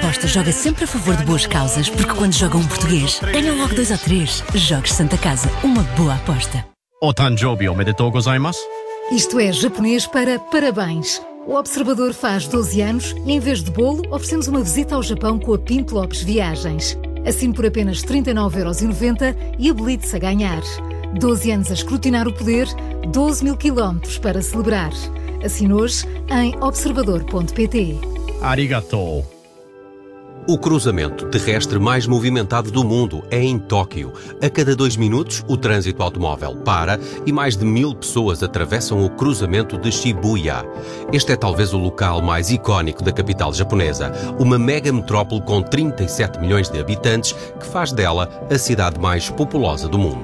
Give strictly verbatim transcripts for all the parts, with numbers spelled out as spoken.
Aposta joga sempre a favor de boas causas, porque quando joga um português, ganham logo dois ou três. Jogos Santa Casa, uma boa aposta. Otanjobi omedetou gozaimasu. Isto é japonês para parabéns. O Observador faz doze anos e, em vez de bolo, oferecemos uma visita ao Japão com a Pinto Lopes Viagens. Assine por apenas trinta e nove euros e noventa e habilite-se a ganhar. doze anos a escrutinar o poder, doze mil quilómetros para celebrar. Assine hoje em observador ponto pt. Arigatou. O cruzamento terrestre mais movimentado do mundo é em Tóquio. A cada dois minutos, o trânsito automóvel para e mais de mil pessoas atravessam o cruzamento de Shibuya. Este é talvez o local mais icónico da capital japonesa, uma mega metrópole com trinta e sete milhões de habitantes que faz dela a cidade mais populosa do mundo.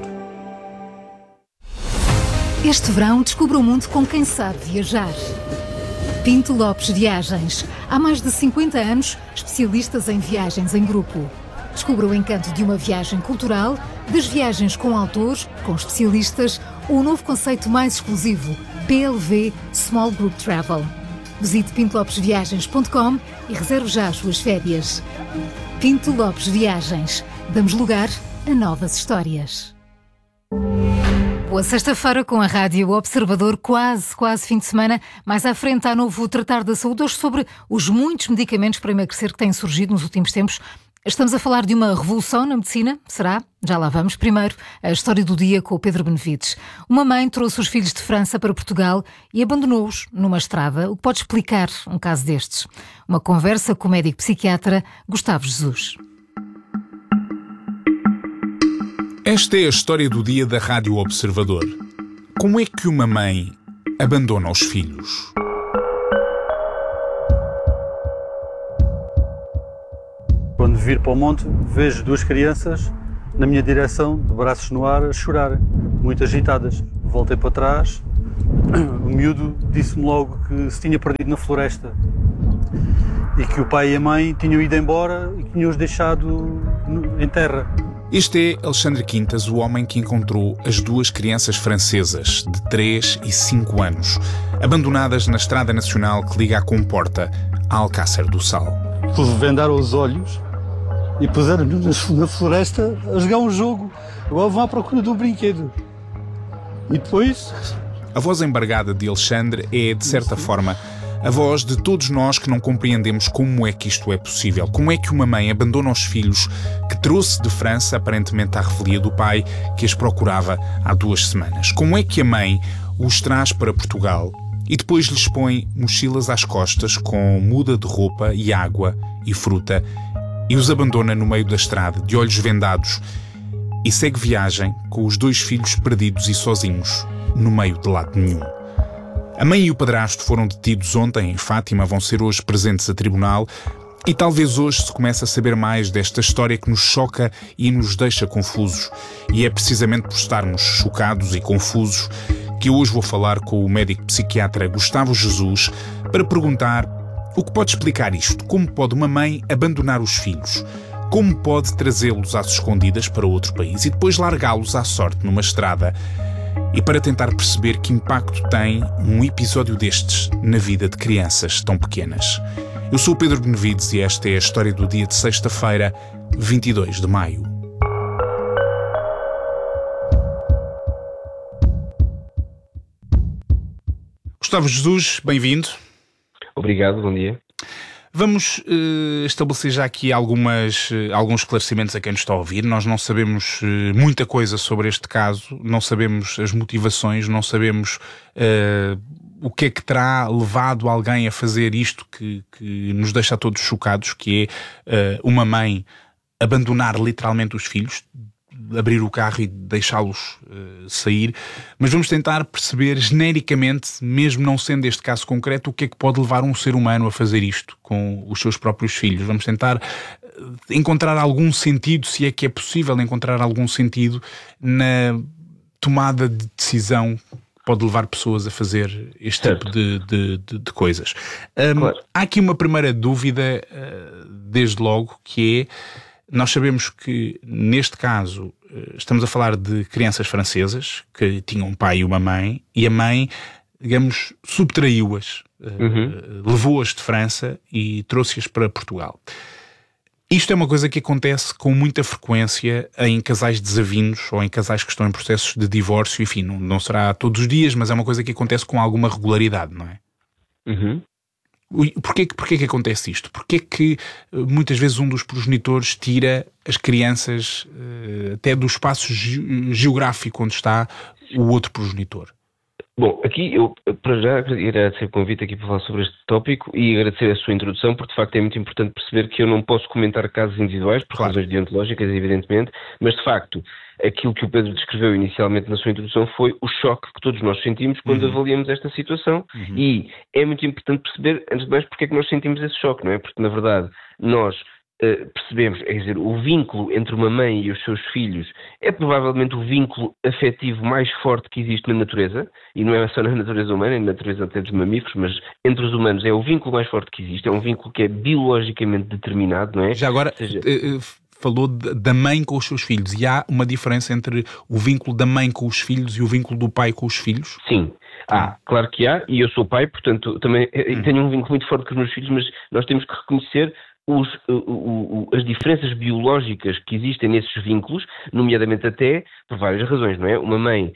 Este verão, descubra o mundo com quem sabe viajar. Pinto Lopes Viagens. Há mais de cinquenta anos, especialistas em viagens em grupo. Descubra o encanto de uma viagem cultural, das viagens com autores, com especialistas, ou o novo conceito mais exclusivo, P L V Small Group Travel. Visite pinto lopes viagens ponto com e reserve já as suas férias. Pinto Lopes Viagens. Damos lugar a novas histórias. Boa sexta-feira com a Rádio Observador, quase, quase fim de semana. Mais à frente há novo Tratar da Saúde, hoje sobre os muitos medicamentos para emagrecer que têm surgido nos últimos tempos. Estamos a falar de uma revolução na medicina, será? Já lá vamos. Primeiro, a história do dia com o Pedro Benevides. Uma mãe trouxe os filhos de França para Portugal e abandonou-os numa estrada, o que pode explicar um caso destes. Uma conversa com o médico psiquiatra Gustavo Jesus. Esta é a história do dia da Rádio Observador. Como é que uma mãe abandona os filhos? Quando vir para o monte, vejo duas crianças na minha direção, de braços no ar, a chorar, muito agitadas. Voltei para trás, o miúdo disse-me logo que se tinha perdido na floresta e que o pai e a mãe tinham ido embora e que tinham-os deixado em terra. Este é Alexandre Quintas, o homem que encontrou as duas crianças francesas de três e cinco anos, abandonadas na estrada nacional que liga a Comporta a Alcácer do Sal. Vendaram os olhos e puseram-nos na floresta a jogar um jogo. Agora vão à procura do brinquedo. E depois... A voz embargada de Alexandre é, de certa forma, a voz de todos nós que não compreendemos como é que isto é possível. Como é que uma mãe abandona os filhos que trouxe de França, aparentemente à revelia do pai, que as procurava há duas semanas? Como é que a mãe os traz para Portugal e depois lhes põe mochilas às costas com muda de roupa e água e fruta e os abandona no meio da estrada, de olhos vendados, e segue viagem com os dois filhos perdidos e sozinhos, no meio de lado nenhum? A mãe e o padrasto foram detidos ontem em Fátima, vão ser hoje presentes a tribunal e talvez hoje se comece a saber mais desta história que nos choca e nos deixa confusos. E é precisamente por estarmos chocados e confusos que eu hoje vou falar com o médico psiquiatra Gustavo Jesus para perguntar o que pode explicar isto. Como pode uma mãe abandonar os filhos? Como pode trazê-los às escondidas para outro país e depois largá-los à sorte numa estrada? E para tentar perceber que impacto tem um episódio destes na vida de crianças tão pequenas. Eu sou o Pedro Benevides e esta é a história do dia de sexta-feira, vinte e dois de maio. Gustavo Jesus, bem-vindo. Obrigado, bom dia. Vamos uh, estabelecer já aqui algumas, uh, alguns esclarecimentos a quem nos está a ouvir. Nós não sabemos uh, muita coisa sobre este caso, não sabemos as motivações, não sabemos uh, o que é que terá levado alguém a fazer isto que, que nos deixa a todos chocados, que é uh, uma mãe abandonar literalmente os filhos, abrir o carro e deixá-los uh, sair, mas vamos tentar perceber genericamente, mesmo não sendo este caso concreto, o que é que pode levar um ser humano a fazer isto com os seus próprios filhos. Vamos tentar uh, encontrar algum sentido, se é que é possível encontrar algum sentido na tomada de decisão que pode levar pessoas a fazer este certo. tipo de, de, de, de coisas. Um, claro. Há aqui uma primeira dúvida, uh, desde logo, que é: nós sabemos que, neste caso, estamos a falar de crianças francesas que tinham um pai e uma mãe, e a mãe, digamos, subtraiu-as, uhum. uh, levou-as de França e trouxe-as para Portugal. Isto é uma coisa que acontece com muita frequência em casais desavindos ou em casais que estão em processos de divórcio. Enfim, não, não será todos os dias, mas é uma coisa que acontece com alguma regularidade, não é? Uhum. Porquê, porquê que acontece isto? Porquê que muitas vezes um dos progenitores tira as crianças até do espaço geográfico onde está o outro progenitor? Bom, aqui eu, para já, agradecer o convite aqui para falar sobre este tópico e agradecer a sua introdução, porque de facto é muito importante perceber que eu não posso comentar casos individuais, por claro. razões deontológicas, evidentemente, mas de facto, aquilo que o Pedro descreveu inicialmente na sua introdução foi o choque que todos nós sentimos quando uhum. avaliamos esta situação uhum. e é muito importante perceber, antes de mais, porque é que nós sentimos esse choque, não é? Porque, na verdade, nós Uh, percebemos, é dizer, o vínculo entre uma mãe e os seus filhos é provavelmente o vínculo afetivo mais forte que existe na natureza, e não é só na natureza humana, é na natureza até dos mamíferos, mas entre os humanos é o vínculo mais forte que existe, é um vínculo que é biologicamente determinado, não é? Já agora, seja, uh, falou de, da mãe com os seus filhos, e há uma diferença entre o vínculo da mãe com os filhos e o vínculo do pai com os filhos? Sim. Ah, claro que há, e eu sou pai, portanto também hum. tenho um vínculo muito forte com os meus filhos, mas nós temos que reconhecer Os, o, o, as diferenças biológicas que existem nesses vínculos, nomeadamente até por várias razões, não é? Uma mãe,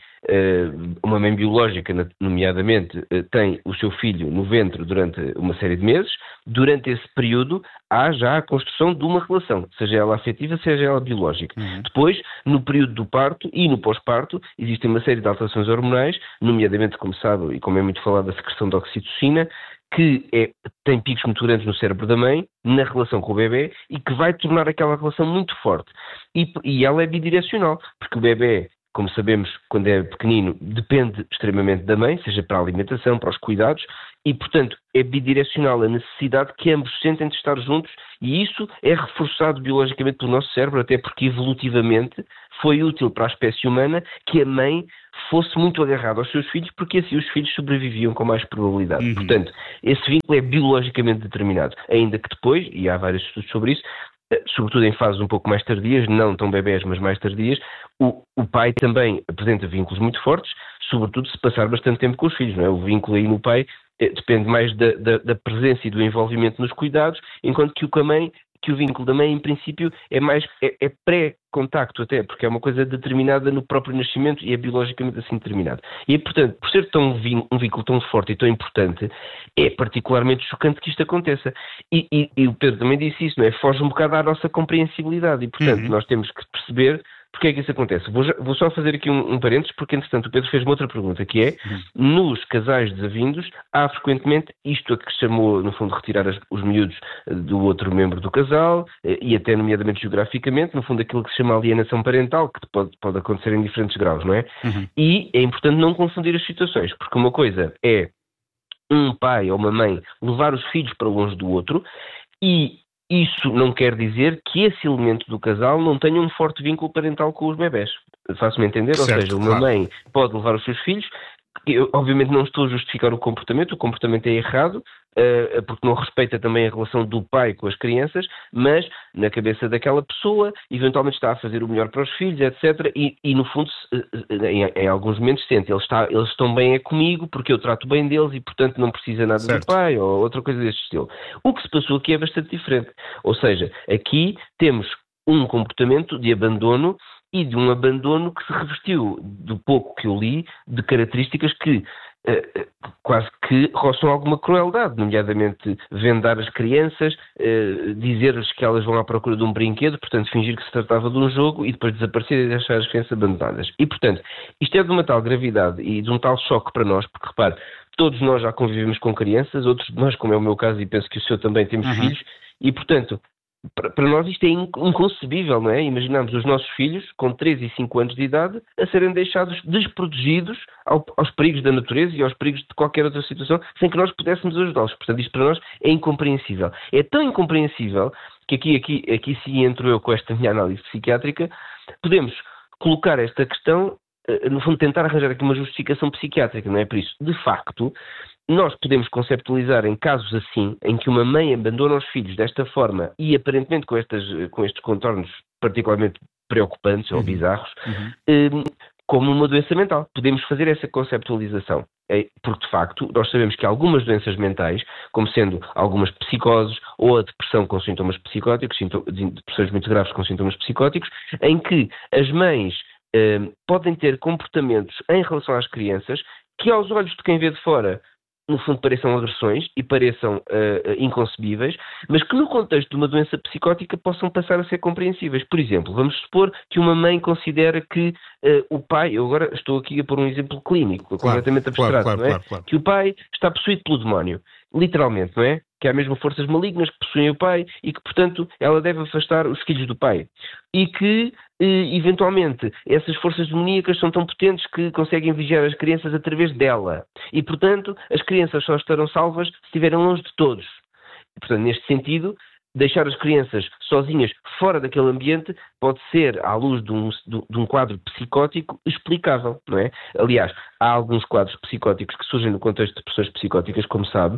uma mãe biológica, nomeadamente, tem o seu filho no ventre durante uma série de meses. Durante esse período há já a construção de uma relação, seja ela afetiva, seja ela biológica. Uhum. Depois, no período do parto e no pós-parto, existem uma série de alterações hormonais, nomeadamente, como sabe, e como é muito falado, a secreção de oxitocina, que é, tem picos muito grandes no cérebro da mãe, na relação com o bebê, e que vai tornar aquela relação muito forte. E, e ela é bidirecional, porque o bebê, como sabemos, quando é pequenino, depende extremamente da mãe, seja para a alimentação, para os cuidados, e, portanto, é bidirecional a necessidade que ambos sentem de estar juntos, e isso é reforçado biologicamente pelo nosso cérebro, até porque evolutivamente foi útil para a espécie humana que a mãe fosse muito agarrada aos seus filhos, porque assim os filhos sobreviviam com mais probabilidade. Uhum. Portanto, esse vínculo é biologicamente determinado, ainda que depois, e há vários estudos sobre isso, sobretudo em fases um pouco mais tardias, não tão bebés, mas mais tardias, o, o pai também apresenta vínculos muito fortes, sobretudo se passar bastante tempo com os filhos, não é? O vínculo aí no pai eh, depende mais da, da, da presença e do envolvimento nos cuidados, enquanto que o com a mãe, que o vínculo da mãe, em princípio, é mais é, é pré-contacto até, porque é uma coisa determinada no próprio nascimento e é biologicamente assim determinado. E, portanto, por ser tão um vínculo tão forte e tão importante, é particularmente chocante que isto aconteça. E, e, e o Pedro também disse isso, não é? Foge um bocado à nossa compreensibilidade e, portanto, uhum. nós temos que perceber porque é que isso acontece. Vou, já, vou só fazer aqui um, um parênteses, porque, entretanto, o Pedro fez-me outra pergunta, que é, uhum. nos casais desavindos, há frequentemente isto a que se chamou, no fundo, retirar as, os miúdos do outro membro do casal, e até, nomeadamente, geograficamente, no fundo, aquilo que se chama alienação parental, que pode, pode acontecer em diferentes graus, não é? Uhum. E é importante não confundir as situações, porque uma coisa é um pai ou uma mãe levar os filhos para longe do outro, e isso não quer dizer que esse elemento do casal não tenha um forte vínculo parental com os bebés. Faço-me entender? Certo, ou seja, uma claro. mãe pode levar os seus filhos. Eu, obviamente, não estou a justificar o comportamento, o comportamento é errado, uh, porque não respeita também a relação do pai com as crianças, mas na cabeça daquela pessoa, eventualmente está a fazer o melhor para os filhos, etcétera. E, e no fundo, uh, em, em alguns momentos sente, eles, está, eles estão bem é comigo, porque eu trato bem deles e, portanto, não precisa nada certo. do pai, ou outra coisa deste estilo. O que se passou aqui é bastante diferente. Ou seja, aqui temos um comportamento de abandono e de um abandono que se revestiu, do pouco que eu li, de características que uh, quase que roçam alguma crueldade, nomeadamente vendar as crianças, uh, dizer-lhes que elas vão à procura de um brinquedo, portanto fingir que se tratava de um jogo e depois desaparecer e deixar as crianças abandonadas. E, portanto, isto é de uma tal gravidade e de um tal choque para nós, porque, repare, todos nós já convivemos com crianças, outros de nós, como é o meu caso, e penso que o seu também, temos uhum. filhos, e, portanto, para nós isto é inconcebível, não é? Imaginamos os nossos filhos, com três e cinco anos de idade, a serem deixados desprotegidos ao, aos perigos da natureza e aos perigos de qualquer outra situação, sem que nós pudéssemos ajudá-los. Portanto, isto para nós é incompreensível. É tão incompreensível que aqui, aqui, aqui sim entro eu com esta minha análise psiquiátrica, podemos colocar esta questão, no fundo tentar arranjar aqui uma justificação psiquiátrica, não é? Por isso, de facto, nós podemos conceptualizar em casos assim, em que uma mãe abandona os filhos desta forma e aparentemente com, estas, com estes contornos particularmente preocupantes uhum. ou bizarros, uhum. como uma doença mental. Podemos fazer essa conceptualização. Porque, de facto, nós sabemos que algumas doenças mentais, como sendo algumas psicoses ou a depressão com sintomas psicóticos, depressões muito graves com sintomas psicóticos, em que as mães eh, podem ter comportamentos em relação às crianças que, aos olhos de quem vê de fora, no fundo pareçam agressões e pareçam uh, inconcebíveis, mas que no contexto de uma doença psicótica possam passar a ser compreensíveis. Por exemplo, vamos supor que uma mãe considera que uh, o pai, eu agora estou aqui a pôr um exemplo clínico, claro, completamente abstrato, claro, claro, não é? Claro, claro. Que o pai está possuído pelo demónio, literalmente, não é? Que há mesmo forças malignas que possuem o pai e que, portanto, ela deve afastar os filhos do pai. E que, eh, eventualmente, essas forças demoníacas são tão potentes que conseguem vigiar as crianças através dela. E, portanto, as crianças só estarão salvas se estiverem longe de todos. E, portanto, neste sentido, deixar as crianças sozinhas fora daquele ambiente pode ser, à luz de um, de um quadro psicótico, explicável, não é? Aliás, há alguns quadros psicóticos que surgem no contexto de depressões psicóticas, como sabe,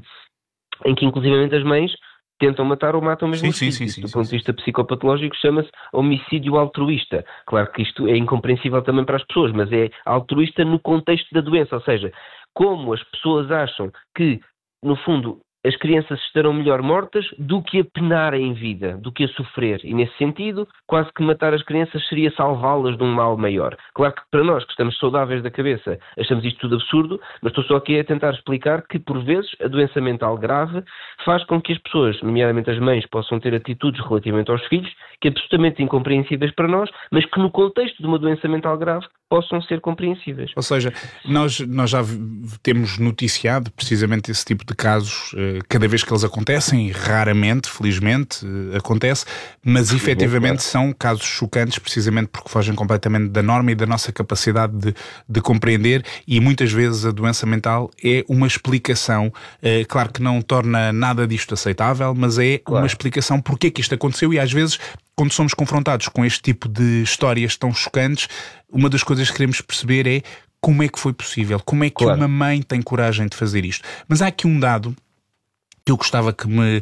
em que inclusivamente as mães tentam matar ou matam mesmo os filhos. Sim, sim, sim, do sim, ponto sim. de vista psicopatológico chama-se homicídio altruísta. Claro que isto é incompreensível também para as pessoas, mas é altruísta no contexto da doença, ou seja, como as pessoas acham que, no fundo, as crianças estarão melhor mortas do que a penar em vida, do que a sofrer. E, nesse sentido, quase que matar as crianças seria salvá-las de um mal maior. Claro que para nós, que estamos saudáveis da cabeça, achamos isto tudo absurdo, mas estou só aqui a tentar explicar que, por vezes, a doença mental grave faz com que as pessoas, nomeadamente as mães, possam ter atitudes relativamente aos filhos que absolutamente incompreensíveis para nós, mas que, no contexto de uma doença mental grave, possam ser compreensíveis. Ou seja, nós, nós já temos noticiado precisamente esse tipo de casos eh, cada vez que eles acontecem, raramente, felizmente, eh, acontece, mas efetivamente claro. São casos chocantes precisamente porque fogem completamente da norma e da nossa capacidade de, de compreender, e muitas vezes a doença mental é uma explicação, eh, claro que não torna nada disto aceitável, mas é claro. Uma explicação porque é que isto aconteceu, e às vezes, quando somos confrontados com este tipo de histórias tão chocantes, uma das coisas que queremos perceber é como é que foi possível, como é que claro. Uma mãe tem coragem de fazer isto. Mas há aqui um dado que eu gostava que me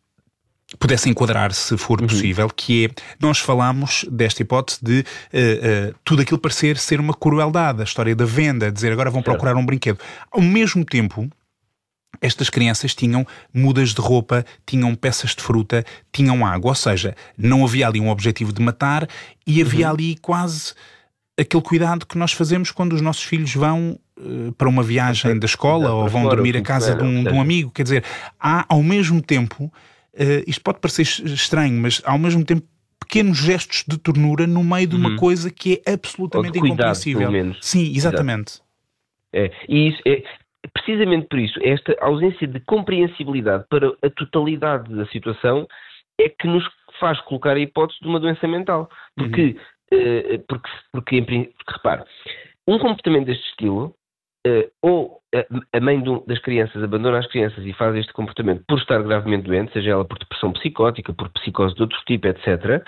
pudesse enquadrar, se for uhum. possível, que é, nós falámos desta hipótese de uh, uh, tudo aquilo parecer ser uma crueldade, a história da venda, dizer agora vão procurar um brinquedo. Ao mesmo tempo, estas crianças tinham mudas de roupa, tinham peças de fruta, tinham água, ou seja, não havia ali um objetivo de matar e havia uhum. ali quase aquele cuidado que nós fazemos quando os nossos filhos vão uh, para uma viagem da escola ou vão dormir a casa de um, de um amigo. Quer dizer, há ao mesmo tempo, uh, isto pode parecer estranho, mas ao mesmo tempo pequenos gestos de ternura no meio de uma uhum. coisa que é absolutamente incompreensível. Sim, exatamente. É, e isso é... Precisamente por isso, esta ausência de compreensibilidade para a totalidade da situação é que nos faz colocar a hipótese de uma doença mental. Porque, uhum. uh, porque, porque, porque, repare, um comportamento deste estilo, uh, ou a, a mãe do, das crianças abandona as crianças e faz este comportamento por estar gravemente doente, seja ela por depressão psicótica, por psicose de outro tipo, etcétera,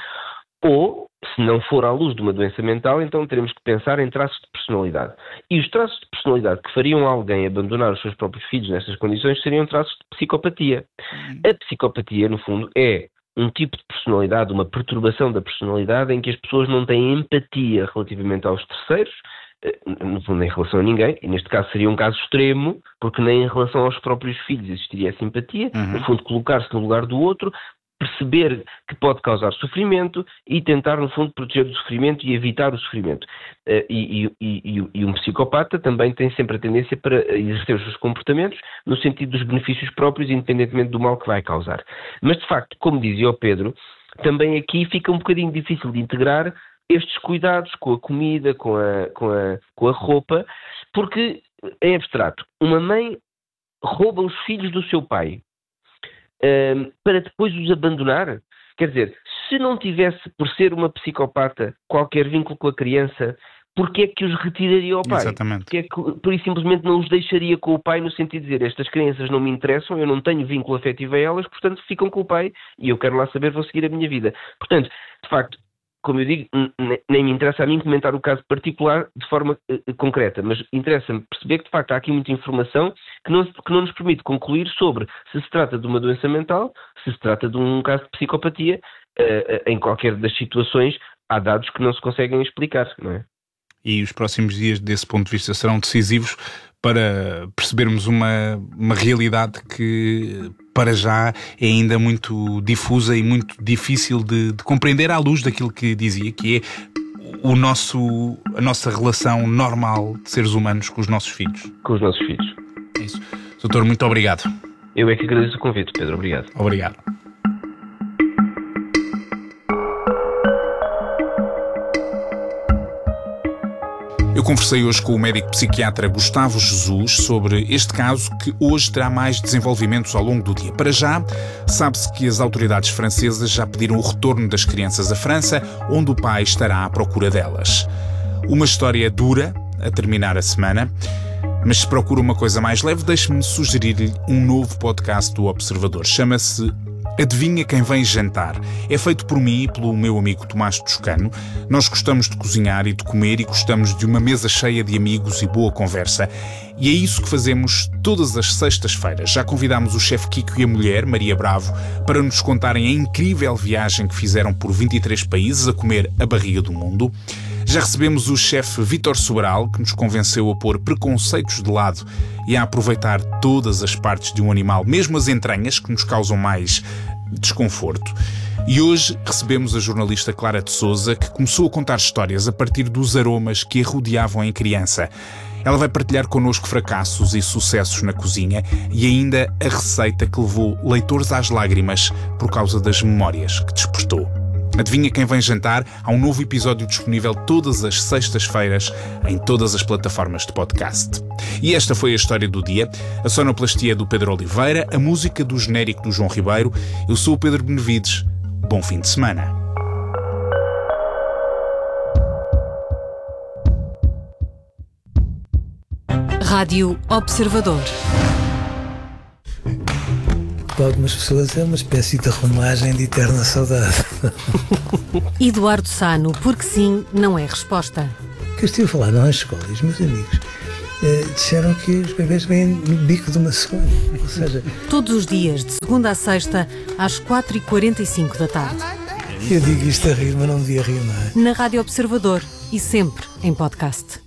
ou, se não for à luz de uma doença mental, então teremos que pensar em traços de personalidade. E os traços de personalidade que fariam alguém abandonar os seus próprios filhos nestas condições seriam traços de psicopatia. A psicopatia, no fundo, é um tipo de personalidade, uma perturbação da personalidade em que as pessoas não têm empatia relativamente aos terceiros, no fundo em relação a ninguém, e neste caso seria um caso extremo, porque nem em relação aos próprios filhos existiria simpatia, uhum. no fundo colocar-se no lugar do outro, perceber que pode causar sofrimento e tentar, no fundo, proteger do sofrimento e evitar o sofrimento. Uh, e, e, e, e um psicopata também tem sempre a tendência para exercer os seus comportamentos no sentido dos benefícios próprios, independentemente do mal que vai causar. Mas, de facto, como dizia o Pedro, também aqui fica um bocadinho difícil de integrar estes cuidados com a comida, com a, com a, com a roupa, porque, em abstrato, uma mãe rouba os filhos do seu pai Um, para depois os abandonar. Quer dizer, se não tivesse, por ser uma psicopata, qualquer vínculo com a criança, porque é que os retiraria ao pai? Exatamente. Porque é que, por isso, simplesmente não os deixaria com o pai, no sentido de dizer, estas crianças não me interessam, eu não tenho vínculo afetivo a elas, portanto ficam com o pai e eu quero lá saber, vou seguir a minha vida. Portanto, de facto, como eu digo, nem me interessa a mim comentar o caso particular de forma uh, concreta, mas interessa-me perceber que, de facto, há aqui muita informação que não, que não nos permite concluir sobre se se trata de uma doença mental, se se trata de um caso de psicopatia. Uh, uh, em qualquer das situações, há dados que não se conseguem explicar, não é? e os próximos dias, desse ponto de vista, serão decisivos para percebermos uma, uma realidade que, para já, é ainda muito difusa e muito difícil de, de compreender à luz daquilo que dizia, que é o nosso, a nossa relação normal de seres humanos com os nossos filhos. Com os nossos filhos. É isso. Doutor, muito obrigado. Eu é que agradeço o convite, Pedro. Obrigado. Obrigado. Eu conversei hoje com o médico psiquiatra Gustavo Jesus sobre este caso que hoje terá mais desenvolvimentos ao longo do dia. Para já, sabe-se que as autoridades francesas já pediram o retorno das crianças à França, onde o pai estará à procura delas. Uma história dura a terminar a semana, mas se procura uma coisa mais leve, deixe-me sugerir-lhe um novo podcast do Observador. Chama-se Adivinha Quem Vem Jantar. É feito por mim e pelo meu amigo Tomás Toscano. Nós gostamos de cozinhar e de comer e gostamos de uma mesa cheia de amigos e boa conversa. E é isso que fazemos todas as sextas-feiras. Já convidámos o chefe Kiko e a mulher, Maria Bravo, para nos contarem a incrível viagem que fizeram por vinte e três países a comer a barriga do mundo. Já recebemos o chefe Vítor Sobral, que nos convenceu a pôr preconceitos de lado e a aproveitar todas as partes de um animal, mesmo as entranhas, que nos causam mais desconforto. E hoje recebemos a jornalista Clara de Sousa, que começou a contar histórias a partir dos aromas que a rodeavam em criança. Ela vai partilhar connosco fracassos e sucessos na cozinha e ainda a receita que levou leitores às lágrimas por causa das memórias que despertou. Adivinha Quem Vem Jantar? Há um novo episódio disponível todas as sextas-feiras em todas as plataformas de podcast. E esta foi a história do dia. A sonoplastia é do Pedro Oliveira, a música do genérico do João Ribeiro. Eu sou o Pedro Benevides. Bom fim de semana. Rádio Observador. Para algumas pessoas é uma espécie de romagem de eterna saudade. Eduardo Sano, porque sim, não é resposta. Que eu estive a falar nas escolas, os meus amigos eh, disseram que os bebês vêm no bico de uma cegonha. Ou seja, todos os dias, de segunda a sexta, às quatro e quarenta e cinco da tarde. Eu digo isto a rir, mas não devia rir, não é? Na Rádio Observador e sempre em podcast.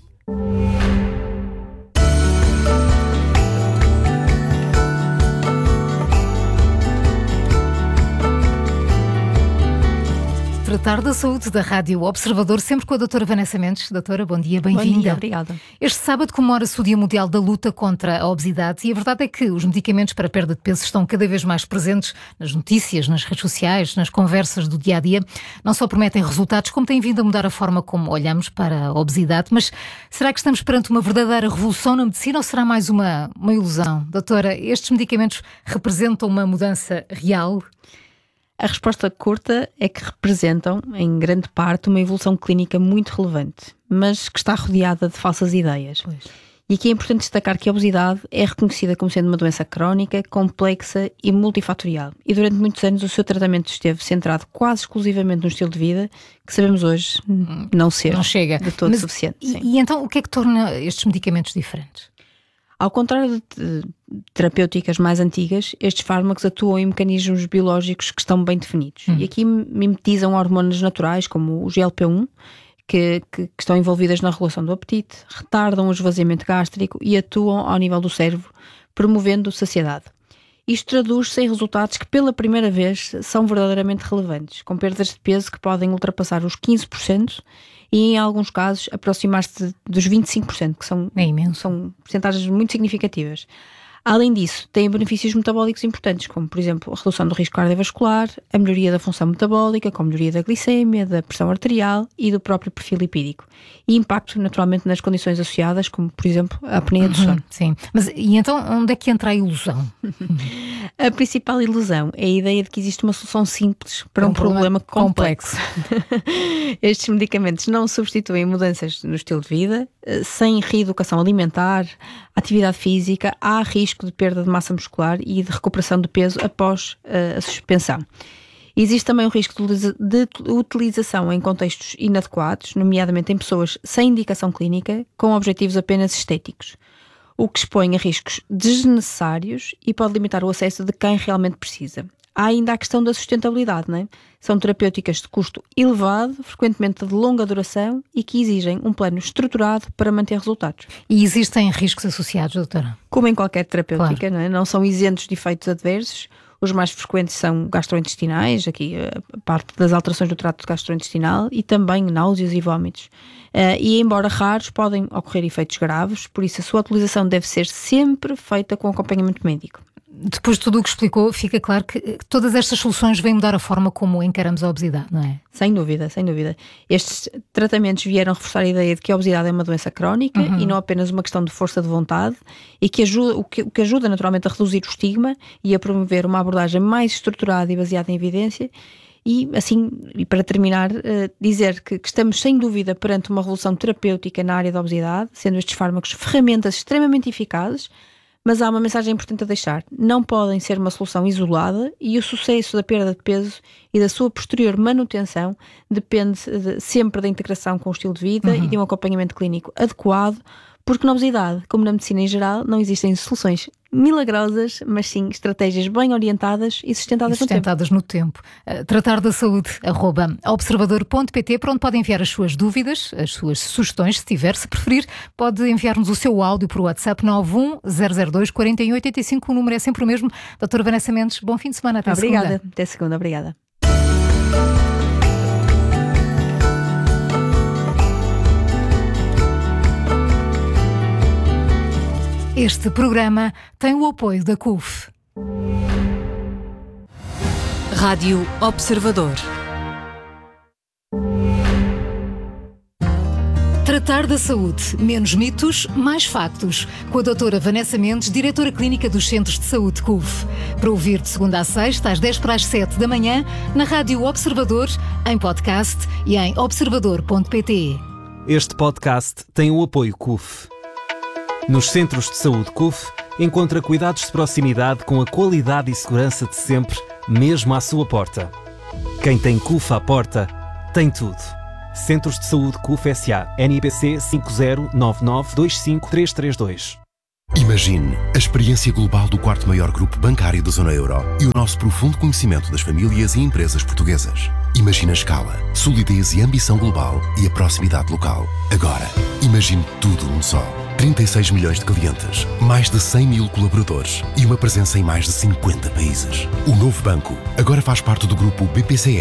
Tratar da saúde da Rádio Observador, sempre com a doutora Vanessa Mendes. Doutora, bom dia, bem-vinda. Bom dia, obrigada. Este sábado comemora-se o Dia Mundial da Luta contra a Obesidade e a verdade é que os medicamentos para a perda de peso estão cada vez mais presentes nas notícias, nas redes sociais, nas conversas do dia-a-dia. Não só prometem resultados, como têm vindo a mudar a forma como olhamos para a obesidade. Mas será que estamos perante uma verdadeira revolução na medicina ou será mais uma, uma ilusão? Doutora, estes medicamentos representam uma mudança real? A resposta curta é que representam, em grande parte, uma evolução clínica muito relevante, mas que está rodeada de falsas ideias. Pois. E aqui é importante destacar que a obesidade é reconhecida como sendo uma doença crónica, complexa e multifatorial. E durante muitos anos o seu tratamento esteve centrado quase exclusivamente no estilo de vida, que sabemos hoje não ser não chega. de todo mas, suficiente. E, e então o que é que torna estes medicamentos diferentes? Ao contrário de terapêuticas mais antigas, estes fármacos atuam em mecanismos biológicos que estão bem definidos. Hum. E aqui mimetizam hormonas naturais, como o G L P um, que, que, que estão envolvidas na regulação do apetite, retardam o esvaziamento gástrico e atuam ao nível do cérebro, promovendo saciedade. Isto traduz-se em resultados que, pela primeira vez, são verdadeiramente relevantes, com perdas de peso que podem ultrapassar os quinze por cento e, em alguns casos, aproximar-se dos vinte e cinco por cento, que são, é imenso. São percentagens muito significativas. Além disso, têm benefícios metabólicos importantes, como, por exemplo, a redução do risco cardiovascular, a melhoria da função metabólica, com a melhoria da glicemia, da pressão arterial e do próprio perfil lipídico. E impacto, naturalmente, nas condições associadas, como, por exemplo, a apneia do sono. Uhum, sim. Mas e então, onde é que entra a ilusão? A principal ilusão é a ideia de que existe uma solução simples para um, um problema, problema complexo. complexo. Estes medicamentos não substituem mudanças no estilo de vida. Sem reeducação alimentar, atividade física, há risco de perda de massa muscular e de recuperação de peso após uh, a suspensão. Existe também o risco de utilização em contextos inadequados, nomeadamente em pessoas sem indicação clínica, com objetivos apenas estéticos, o que expõe a riscos desnecessários e pode limitar o acesso de quem realmente precisa. há ainda a questão da sustentabilidade, não é? São terapêuticas de custo elevado, frequentemente de longa duração e que exigem um plano estruturado para manter resultados. E existem riscos associados, doutora? Como em qualquer terapêutica, Claro. não é? Não são isentos de efeitos adversos. Os mais frequentes são gastrointestinais, aqui a parte das alterações do trato gastrointestinal, e também náuseas e vômitos. Uh, e embora raros, podem ocorrer efeitos graves, por isso a sua utilização deve ser sempre feita com acompanhamento médico. Depois de tudo o que explicou, fica claro que todas estas soluções vêm mudar a forma como encaramos a obesidade, não é? Sem dúvida, sem dúvida. Estes tratamentos vieram reforçar a ideia de que a obesidade é uma doença crónica Uhum. e não apenas uma questão de força de vontade, e que ajuda, o, que, o que ajuda naturalmente a reduzir o estigma e a promover uma abordagem mais estruturada e baseada em evidência. E assim, e para terminar, uh, dizer que, que estamos sem dúvida perante uma revolução terapêutica na área da obesidade, sendo estes fármacos ferramentas extremamente eficazes. Mas há uma mensagem importante a deixar: não podem ser uma solução isolada, e o sucesso da perda de peso e da sua posterior manutenção depende de, sempre da integração com o estilo de vida uhum. e de um acompanhamento clínico adequado, porque na obesidade, como na medicina em geral, não existem soluções milagrosas, mas sim estratégias bem orientadas e sustentadas, e sustentadas no tempo. No tempo. Uh, tratar da saúde, arroba observador ponto pt, para onde pode enviar as suas dúvidas, as suas sugestões, se tiver, se preferir, pode enviar-nos o seu áudio por WhatsApp nove um zero zero dois quatro um oito cinco, o número é sempre o mesmo. Doutora Vanessa Mendes, bom fim de semana, até obrigada. segunda. Até segunda, obrigada. Este programa tem o apoio da C U F. Rádio Observador. Tratar da saúde. Menos mitos, mais factos. Com a doutora Vanessa Mendes, diretora clínica dos Centros de Saúde C U F. Para ouvir de segunda a sexta, às dez para as sete da manhã, na Rádio Observador, em podcast e em observador ponto pt. Este podcast tem o apoio C U F. Nos Centros de Saúde C U F, encontra cuidados de proximidade com a qualidade e segurança de sempre, mesmo à sua porta. Quem tem C U F à porta, tem tudo. Centros de Saúde C U F S A, N I B C cinco zero nove nove dois cinco três três dois. Imagine a experiência global do quarto maior grupo bancário da zona euro e o nosso profundo conhecimento das famílias e empresas portuguesas. Imagine a escala, solidez e ambição global e a proximidade local. Agora, imagine tudo num só. trinta e seis milhões de clientes, mais de cem mil colaboradores e uma presença em mais de cinquenta países. O novo banco agora faz parte do grupo B P C E.